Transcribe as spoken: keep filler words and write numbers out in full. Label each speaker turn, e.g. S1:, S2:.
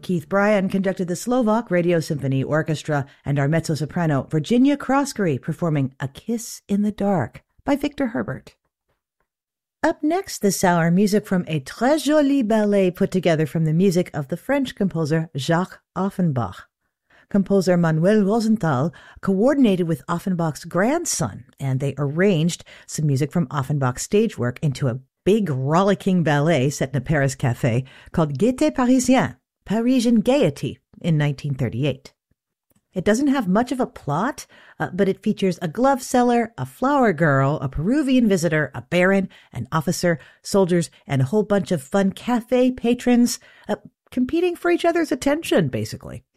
S1: Keith Bryan conducted the Slovak Radio Symphony Orchestra and our mezzo-soprano Virginia Croskery performing A Kiss in the Dark by Victor Herbert. Up next this hour, music from a très joli ballet put together from the music of the French composer Jacques Offenbach. Composer Manuel Rosenthal coordinated with Offenbach's grandson, and they arranged some music from Offenbach's stage work into a big rollicking ballet set in a Paris cafe called Gaieté Parisienne, Parisian Gaiety, in nineteen thirty-eight. It doesn't have much of a plot, uh, but it features a glove seller, a flower girl, a Peruvian visitor, a baron, an officer, soldiers, and a whole bunch of fun cafe patrons uh, competing for each other's attention, basically.